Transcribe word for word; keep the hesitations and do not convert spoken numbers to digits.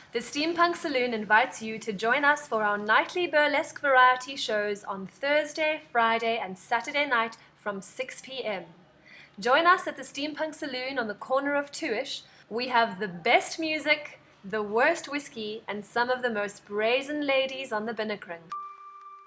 The Steampunk Saloon invites you to join us for our nightly burlesque variety shows on Thursday, Friday, and Saturday night from six p.m. Join us at the Steampunk Saloon on the corner of Tuish. We have the best music, the worst whiskey, and some of the most brazen ladies on the Binnekring.